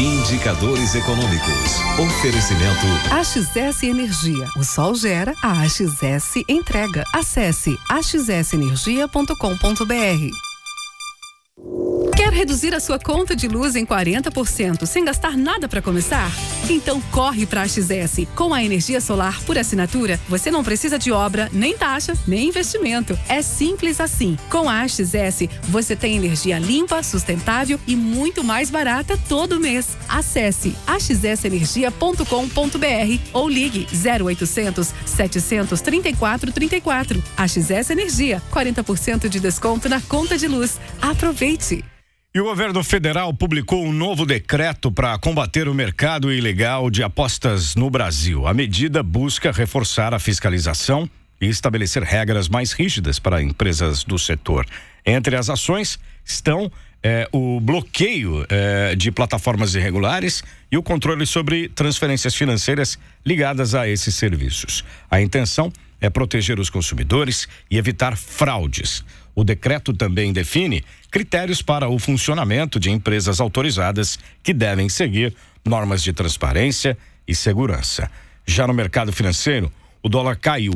Indicadores econômicos. Oferecimento AXS Energia. O sol gera, a AXS entrega. Acesse axsenergia.com.br. Quer reduzir a sua conta de luz em 40% sem gastar nada para começar? Então corre para a AXS. Com a energia solar por assinatura, você não precisa de obra, nem taxa, nem investimento. É simples assim. Com a AXS, você tem energia limpa, sustentável e muito mais barata todo mês. Acesse axsenergia.com.br ou ligue 0800 734 34. AXS Energia, 40% de desconto na conta de luz. Aproveite! E o governo federal publicou um novo decreto para combater o mercado ilegal de apostas no Brasil. A medida busca reforçar a fiscalização e estabelecer regras mais rígidas para empresas do setor. Entre as ações estão o bloqueio de plataformas irregulares e o controle sobre transferências financeiras ligadas a esses serviços. A intenção é proteger os consumidores e evitar fraudes. O decreto também define critérios para o funcionamento de empresas autorizadas que devem seguir normas de transparência e segurança. Já no mercado financeiro, o dólar caiu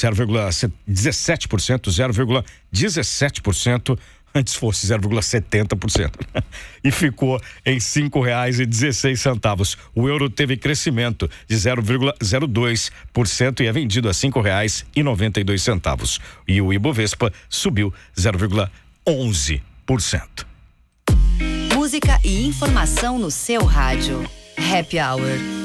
0,17%, 0,17%, antes fosse 0,70%, e ficou em R$ 5,16. O euro teve crescimento de 0,02% e é vendido a R$ 5,92. E o Ibovespa subiu 0,11%. Música e informação no seu rádio. Happy Hour.